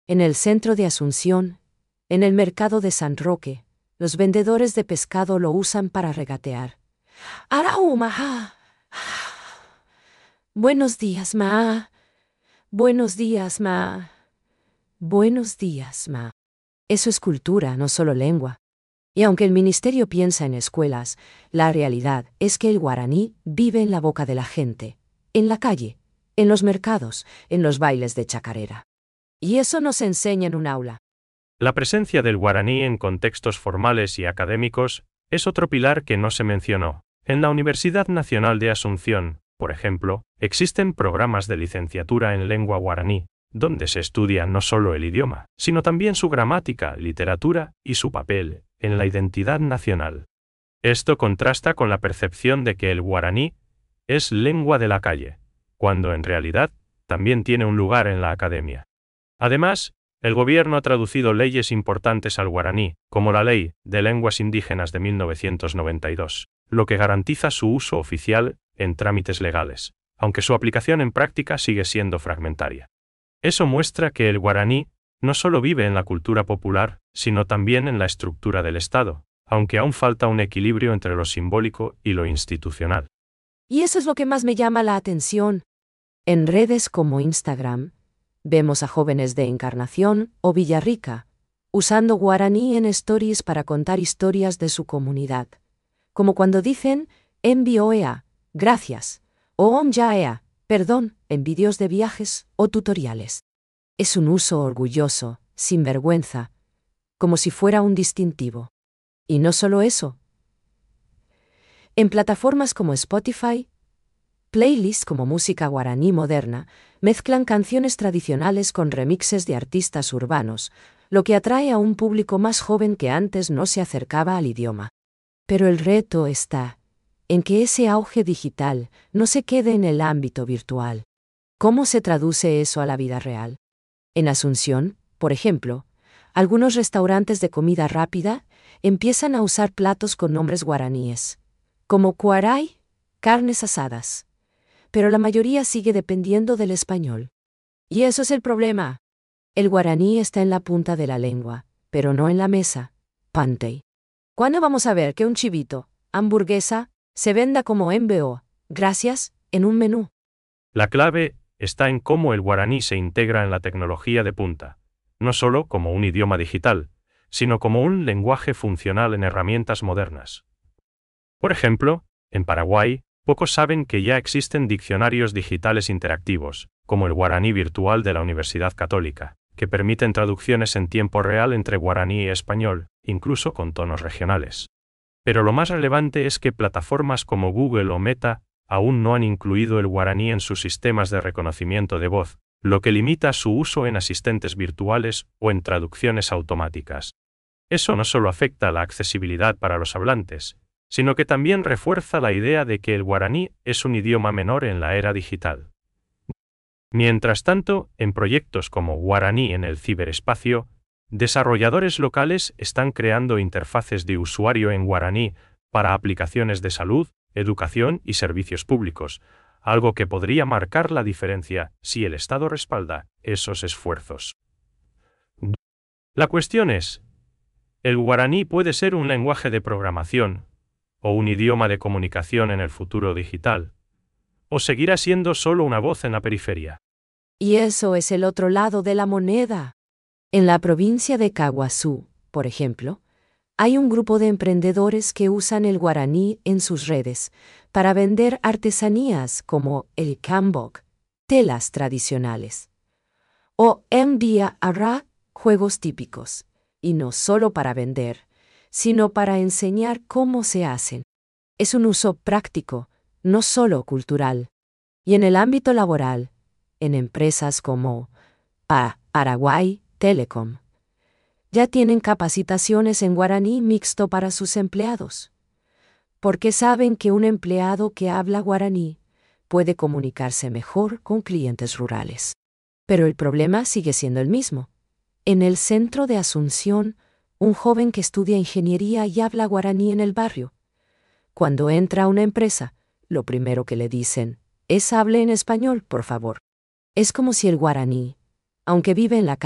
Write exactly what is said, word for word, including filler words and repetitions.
En el centro de Asunción, en el mercado de San Roque, los vendedores de pescado lo usan para regatear. ¡Arau, maá! Buenos días, ma. Buenos días, ma. Buenos días, ma. Eso es cultura, no solo lengua. Y aunque el ministerio piensa en escuelas, la realidad es que el guaraní vive en la boca de la gente, en la calle, en los mercados, en los bailes de chacarera. Y eso no se enseña en un aula. La presencia del guaraní en contextos formales y académicos es otro pilar que no se mencionó. En la Universidad Nacional de Asunción, por ejemplo, existen programas de licenciatura en lengua guaraní, donde se estudia no solo el idioma, sino también su gramática, literatura y su papel en la identidad nacional. Esto contrasta con la percepción de que el guaraní es lengua de la calle, cuando en realidad también tiene un lugar en la academia. Además, el gobierno ha traducido leyes importantes al guaraní, como la Ley de Lenguas Indígenas de mil novecientos noventa y dos, lo que garantiza su uso oficial en trámites legales, aunque su aplicación en práctica sigue siendo fragmentaria. Eso muestra que el guaraní no solo vive en la cultura popular, sino también en la estructura del Estado, aunque aún falta un equilibrio entre lo simbólico y lo institucional. Y eso es lo que más me llama la atención. En redes como Instagram, vemos a jóvenes de Encarnación o Villarrica usando guaraní en stories para contar historias de su comunidad, como cuando dicen envioea, gracias, o onyaea, perdón, en vídeos de viajes o tutoriales. Es un uso orgulloso, sin vergüenza, como si fuera un distintivo. Y no solo eso. En plataformas como Spotify, playlists como música guaraní moderna mezclan canciones tradicionales con remixes de artistas urbanos, lo que atrae a un público más joven que antes no se acercaba al idioma. Pero el reto está en que ese auge digital no se quede en el ámbito virtual. ¿Cómo se traduce eso a la vida real? En Asunción, por ejemplo, algunos restaurantes de comida rápida empiezan a usar platos con nombres guaraníes, como cuaray, carnes asadas. Pero la mayoría sigue dependiendo del español. Y eso es el problema. El guaraní está en la punta de la lengua, pero no en la mesa. Pantey. ¿Cuándo vamos a ver que un chivito, hamburguesa, se venda como enveo, gracias, en un menú? La clave está en cómo el guaraní se integra en la tecnología de punta, no solo como un idioma digital, sino como un lenguaje funcional en herramientas modernas. Por ejemplo, en Paraguay, pocos saben que ya existen diccionarios digitales interactivos, como el guaraní virtual de la Universidad Católica, que permiten traducciones en tiempo real entre guaraní y español, incluso con tonos regionales. Pero lo más relevante es que plataformas como Google o Meta aún no han incluido el guaraní en sus sistemas de reconocimiento de voz, lo que limita su uso en asistentes virtuales o en traducciones automáticas. Eso no solo afecta la accesibilidad para los hablantes, sino que también refuerza la idea de que el guaraní es un idioma menor en la era digital. Mientras tanto, en proyectos como Guaraní en el ciberespacio, desarrolladores locales están creando interfaces de usuario en guaraní para aplicaciones de salud, educación y servicios públicos, algo que podría marcar la diferencia si el Estado respalda esos esfuerzos. La cuestión es, ¿el guaraní puede ser un lenguaje de programación o un idioma de comunicación en el futuro digital? ¿O seguirá siendo solo una voz en la periferia? Y eso es el otro lado de la moneda. En la provincia de Caguazú, por ejemplo, hay un grupo de emprendedores que usan el guaraní en sus redes para vender artesanías como el cambok, telas tradicionales, o envía arra, juegos típicos, y no solo para vender, sino para enseñar cómo se hacen. Es un uso práctico, no solo cultural. Y en el ámbito laboral, en empresas como Pa- Paraguay Telecom, ya tienen capacitaciones en guaraní mixto para sus empleados, porque saben que un empleado que habla guaraní puede comunicarse mejor con clientes rurales. Pero el problema sigue siendo el mismo. En el centro de Asunción, un joven que estudia ingeniería y habla guaraní en el barrio. Cuando entra a una empresa, lo primero que le dicen es hable en español, por favor. Es como si el guaraní, aunque vive en la